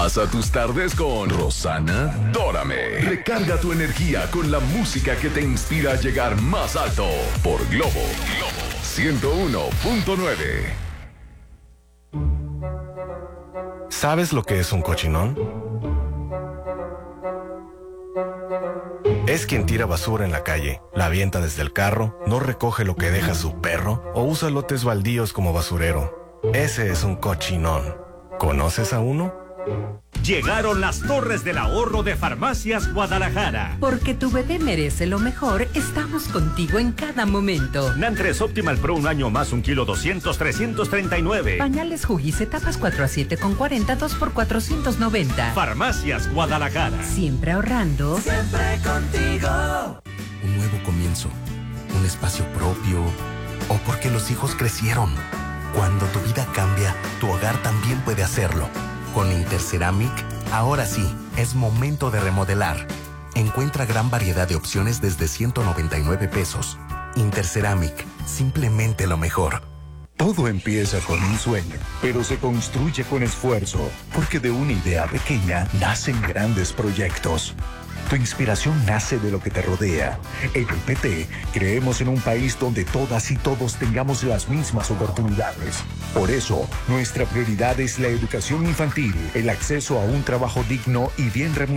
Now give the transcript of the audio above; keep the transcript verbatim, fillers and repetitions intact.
Pasa tus tardes con Rosana Dórame. Recarga tu energía con la música que te inspira a llegar más alto por Globo, Globo ciento uno punto nueve. ¿Sabes lo que es un cochinón? Es quien tira basura en la calle, la avienta desde el carro, no recoge lo que deja su perro o usa lotes baldíos como basurero. Ese es un cochinón. ¿Conoces a uno? Llegaron las torres del ahorro de Farmacias Guadalajara. Porque tu bebé merece lo mejor, estamos contigo en cada momento. Nantres Optimal Pro un año más, un kilo doscientos, trescientos treinta y nueve. Pañales Huggies etapas cuatro a siete con cuarenta, dos por cuatrocientos noventa. Farmacias Guadalajara. Siempre ahorrando. Siempre contigo. Un nuevo comienzo, un espacio propio, o porque los hijos crecieron. Cuando tu vida cambia, tu hogar también puede hacerlo. Con Interceramic, ahora sí, es momento de remodelar. Encuentra gran variedad de opciones desde ciento noventa y nueve pesos. Interceramic, simplemente lo mejor. Todo empieza con un sueño, pero se construye con esfuerzo, porque de una idea pequeña nacen grandes proyectos. Tu inspiración nace de lo que te rodea. En el P T creemos en un país donde todas y todos tengamos las mismas oportunidades. Por eso, nuestra prioridad es la educación infantil, el acceso a un trabajo digno y bien remunerado.